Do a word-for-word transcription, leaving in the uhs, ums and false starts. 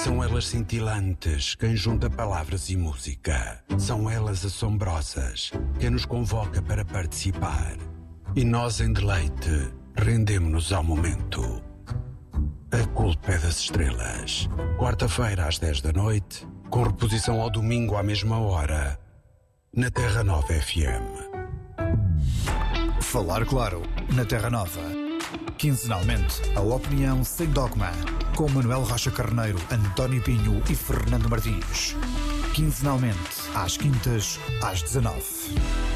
São elas cintilantes, quem junta palavras e música. São elas assombrosas, quem nos convoca para participar. E nós, em deleite, rendemo-nos ao momento. A culpa é das estrelas. Quarta-feira, às dez da noite, com reposição ao domingo à mesma hora, na Terra Nova F M. Falar Claro, na Terra Nova. Quinzenalmente, a opinião sem dogma, com Manuel Rocha Carneiro, António Pinho e Fernando Martins. Quinzenalmente, às quintas, às dezanove.